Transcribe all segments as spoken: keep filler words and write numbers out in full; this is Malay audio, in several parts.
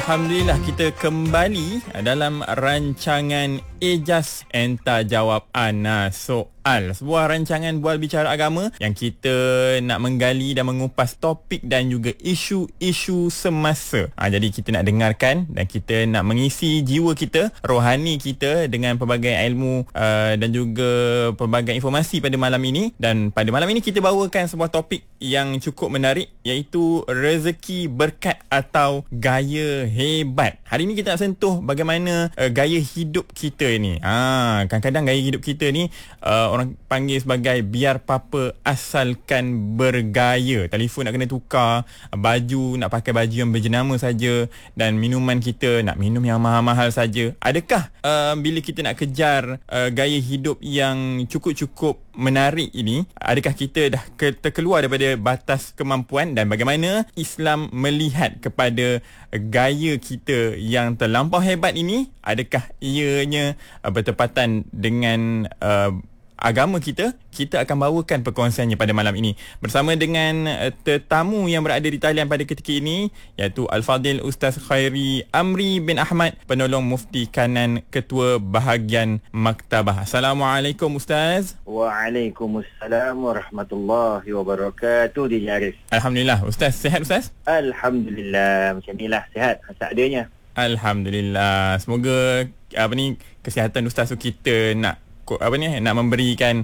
Alhamdulillah kita kembali dalam rancangan Ejaz Enta Jawab Ana Soal. Sebuah rancangan bual bicara agama yang kita nak menggali dan mengupas topik dan juga isu-isu semasa. Ha, jadi kita nak dengarkan dan kita nak mengisi jiwa kita, rohani kita dengan pelbagai ilmu uh, dan juga pelbagai informasi pada malam ini. Dan pada malam ini kita bawakan sebuah topik yang cukup menarik, iaitu rezeki berkat atau gaya hebat. Hari ini kita nak sentuh bagaimana uh, gaya hidup kita ni. Ha, kadang-kadang gaya hidup kita ni uh, orang panggil sebagai biar papa asalkan bergaya. Telefon nak kena tukar, baju nak pakai baju yang berjenama saja, dan minuman kita nak minum yang mahal-mahal saja. Adakah uh, bila kita nak kejar uh, gaya hidup yang cukup-cukup menarik ini, adakah kita dah ke- terkeluar daripada batas kemampuan, dan bagaimana Islam melihat kepada gaya kita yang terlampau hebat ini? Adakah ianya uh, bertepatan dengan uh, agama kita? Kita akan bawakan perkongsiannya pada malam ini bersama dengan uh, tetamu yang berada di talian pada ketika ini, iaitu Al-Fadil Ustaz Khairi Amri bin Ahmad, penolong mufti kanan Ketua Bahagian Maktabah. Assalamualaikum Ustaz. Waalaikumsalam warahmatullahi wabarakatuh. D J Arif. Alhamdulillah. Ustaz sihat Ustaz? Alhamdulillah, macam inilah, sihat seadanya. Alhamdulillah. Semoga apa ni kesihatan Ustaz tu kita nak apa ni nak memberikan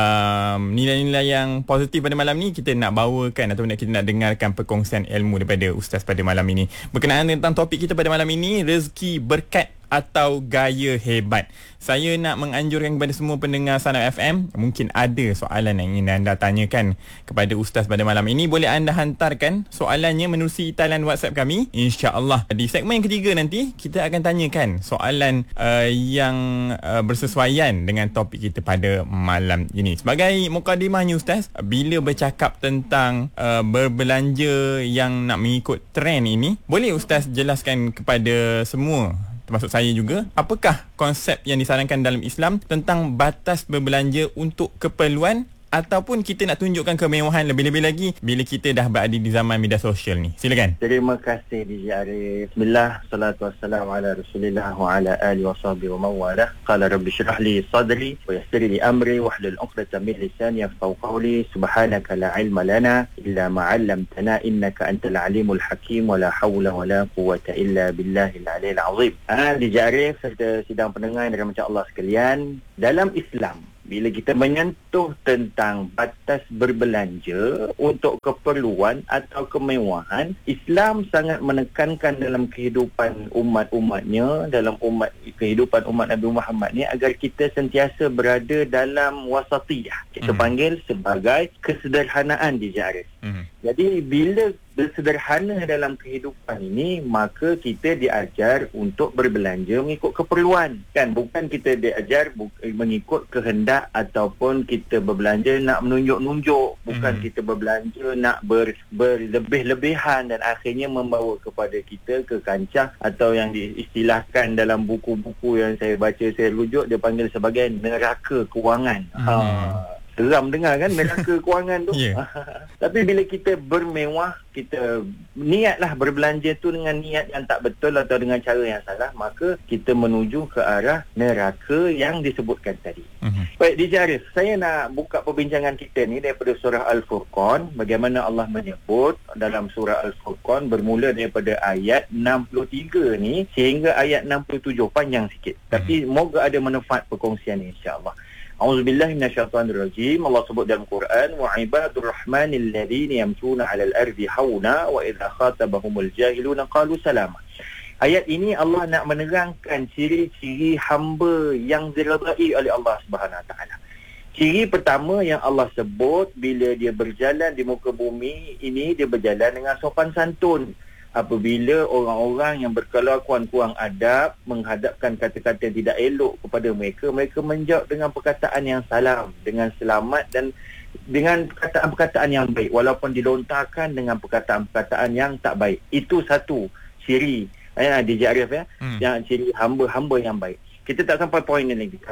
um, nilai-nilai yang positif pada malam ni. Kita nak bawakan atau kita nak dengarkan perkongsian ilmu daripada Ustaz pada malam ini berkenaan tentang topik kita pada malam ini, rezeki berkat atau gaya hebat. Saya nak menganjurkan kepada semua pendengar Sanam F M, mungkin ada soalan yang ingin anda tanyakan kepada Ustaz pada malam ini, boleh anda hantarkan soalannya menerusi talian WhatsApp kami. InsyaAllah di segmen yang ketiga nanti kita akan tanyakan soalan uh, yang uh, bersesuaian dengan topik kita pada malam ini. Sebagai mukadimahnya Ustaz, bila bercakap tentang uh, berbelanja yang nak mengikut trend ini, boleh Ustaz jelaskan kepada semua, termasuk saya juga, apakah konsep yang disarankan dalam Islam tentang batas berbelanja untuk keperluan ataupun kita nak tunjukkan kemewahan, lebih-lebih lagi bila kita dah berada di zaman media sosial ni? Silakan. Terima kasih D J Arif. Bismillah, salatu wassalamu ala Rasulillah wa ala alihi wa sahbihi wa mawalah. Qala rabbi shrah li sadri wa yassir li amri wahlul 'uqdatam min lisani yafqahu qawli. Subhanaka la ilma lana illa ma 'allamtana innaka antal alimul hakim wa la hawla wa la quwwata illa billahil aliyil azim. Ah, D J Arif serta sidang pendengar yang dirahmati Allah sekalian, dalam Islam bila kita menyentuh tentang batas berbelanja untuk keperluan atau kemewahan, Islam sangat menekankan dalam kehidupan umat-umatnya, dalam umat kehidupan umat Nabi Muhammad ni, agar kita sentiasa berada dalam wasatiyah. Kita mm. panggil sebagai kesederhanaan di Arif. Mm. Jadi bila bersederhana dalam kehidupan ini, maka kita diajar untuk berbelanja mengikut keperluan, kan? Bukan kita diajar bu- mengikut kehendak ataupun kita berbelanja nak menunjuk-nunjuk, bukan hmm. kita berbelanja nak ber, berlebih-lebihan dan akhirnya membawa kepada kita ke kancah atau yang diistilahkan dalam buku-buku yang saya baca, saya rujuk, dia panggil sebagai neraka kewangan. Hmm. Ha. Seram dengar kan, neraka kewangan tu. Yeah. Tapi bila kita bermewah, kita niatlah berbelanja tu dengan niat yang tak betul atau dengan cara yang salah, maka kita menuju ke arah neraka yang disebutkan tadi. Uh-huh. Baik, D J Arif, saya nak buka perbincangan kita ni daripada surah Al-Furqan. Bagaimana Allah menyebut dalam surah Al-Furqan bermula daripada ayat enam puluh tiga ni sehingga ayat enam puluh tujuh, panjang sikit. Uh-huh. Tapi moga ada manfaat perkongsian ni, insya-Allah. A'udzubillahi minasyaitonirrajim. Allah sebut dalam Quran, wa ibadur rahmanil ladzina yamshuna 'alal ardi hauna wa idza khatabahumul jahiluna qalu salama. Ayat ini Allah nak menerangkan ciri-ciri hamba yang diridai oleh Allah Subhanahu Wa Taala. Ciri pertama yang Allah sebut, bila dia berjalan di muka bumi ini, dia berjalan dengan sopan santun. Apabila orang-orang yang berkelakuan kurang adab menghadapkan kata-kata yang tidak elok kepada mereka, mereka menjawab dengan perkataan yang salam, dengan selamat dan dengan perkataan-perkataan yang baik, walaupun dilontarkan dengan perkataan-perkataan yang tak baik. Itu satu ciri, eh, D J Arif, ya, hmm. yang ciri hamba-hamba yang baik. Kita tak sampai poin ini lagi, tapi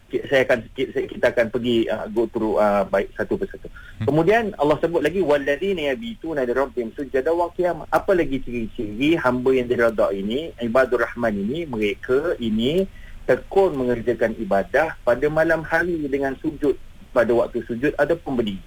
saya akan sikit kita akan pergi uh, go through uh, baik satu persatu. Hmm. Kemudian Allah sebut lagi walladzina yabituna li rabbihim sujada wa qiyama. Apa lagi ciri-ciri hamba yang diredha ini, ibadur rahman ini, mereka ini tekun mengerjakan ibadah pada malam hari dengan sujud pada waktu sujud ataupun berdiri.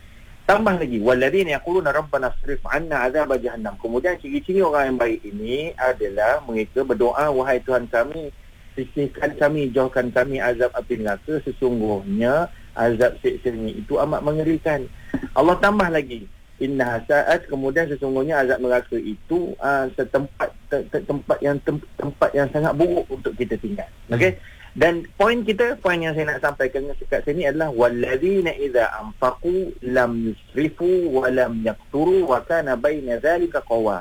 Tambah lagi walladzina yaquluna rabbana asrif 'anna 'adzab jahannam. Kemudian ciri-ciri orang yang baik ini adalah mereka berdoa, wahai Tuhan kami, sisihkan kami, jauhkan kami azab api neraka, sesungguhnya azab siksa ini itu amat mengerikan. Allah tambah lagi inna sa'at, kemudian sesungguhnya azab neraka itu uh, setempat te, te, tempat yang tem, tempat yang sangat buruk untuk kita tinggal. Okey. Dan poin kita, poin yang saya nak sampaikan dekat sini adalah walladzina idza anfaqu lam yusrifu wa lam yaqturu wa kana baina zalika qawam.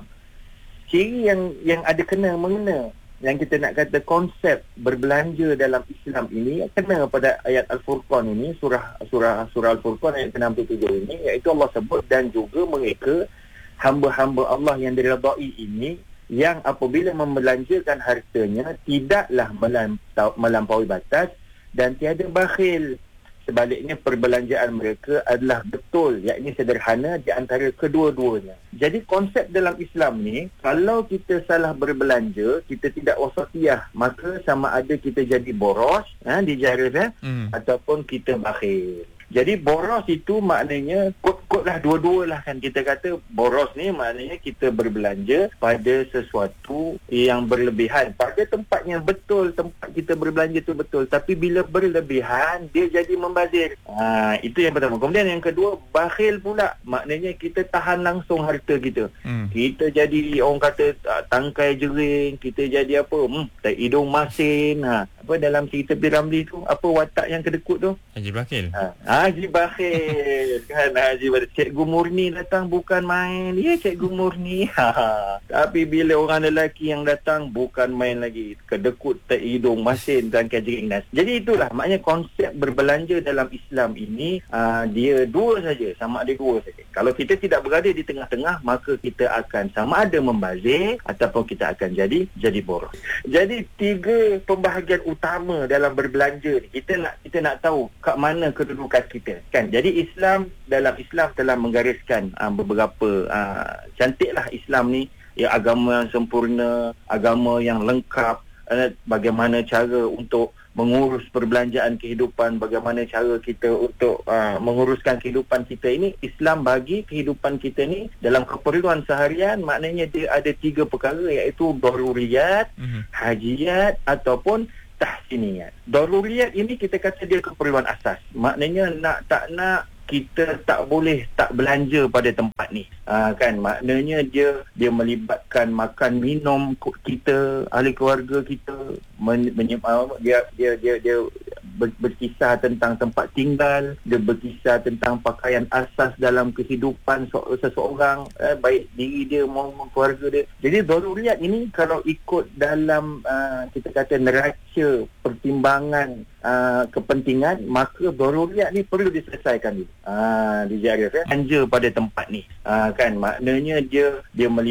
Ciri yang yang ada kena mengena yang kita nak kata konsep berbelanja dalam Islam ini kena pada ayat Al-Furqan ini, surah surah surah Al-Furqan ayat enam puluh tujuh ini, iaitu Allah sebut dan juga mereka hamba-hamba Allah yang diredai ini yang apabila membelanjakan hartanya tidaklah melampaui batas dan tiada bakhil. Sebaliknya perbelanjaan mereka adalah betul, yakni sederhana di antara kedua-duanya. Jadi konsep dalam Islam ni, kalau kita salah berbelanja, kita tidak wasatiyah, maka sama ada kita jadi boros, ha, dijarah, ha, hmm. ataupun kita bakhil. Jadi boros itu maknanya kot-kot lah, dua-dua lah kan. Kita kata boros ni maknanya kita berbelanja pada sesuatu yang berlebihan, pada tempat yang betul, tempat kita berbelanja tu betul. Tapi bila berlebihan, dia jadi membazir. Ha, itu yang pertama. Kemudian yang kedua, bakhil pula. Maknanya kita tahan langsung harta kita. Hmm. Kita jadi orang kata tangkai jering, kita jadi apa? Hmm, tak hidung masin. Ha. Apa dalam cerita P. Ramlee tu, apa watak yang kedekut tu? Haji Bakhil. Ha. Haji Bakhil kan, Haji Bakhil. Cikgu Murni datang bukan main. Ya, Cikgu Murni. Ha. Tapi bila orang lelaki yang datang bukan main lagi, kedekut, tak hidung masin dan kajering nas. Jadi itulah maknanya konsep berbelanja dalam Islam ini, uh, dia dua saja, sama ada dua saja. Kalau kita tidak berada di tengah-tengah, maka kita akan sama ada membazir ataupun kita akan jadi jadi boros. Jadi tiga pembahagian utama dalam berbelanja ni, kita nak kita nak tahu kat mana kedudukan kita kan. Jadi Islam, dalam Islam telah menggariskan uh, beberapa uh, cantiklah Islam ni, ya, agama yang sempurna, agama yang lengkap, uh, bagaimana cara untuk mengurus perbelanjaan kehidupan, bagaimana cara kita untuk uh, menguruskan kehidupan kita ini. Islam bagi kehidupan kita ni dalam keperluan seharian, maknanya dia ada tiga perkara, iaitu daruriyat, mm-hmm. hajiyat ataupun tahsiniyat. Daruriyat ini kita kata dia keperluan asas. Maknanya nak tak nak kita tak boleh tak belanja pada tempat ni. Ha, kan, maknanya dia dia melibatkan makan minum kita, ahli keluarga kita, men, men, dia dia dia dia ber, berkisah tentang tempat tinggal, dia berkisah tentang pakaian asas dalam kehidupan seseorang, eh, baik diri dia maupun keluarga dia. Jadi daruriyat ini kalau ikut dalam uh, kita kata neraca pertimbangan uh, kepentingan, maka daruriyat ni perlu diselesaikan dulu. Ah, uh, dijarah, belanja pada tempat ni. Ah, uh, kan, maknanya dia dia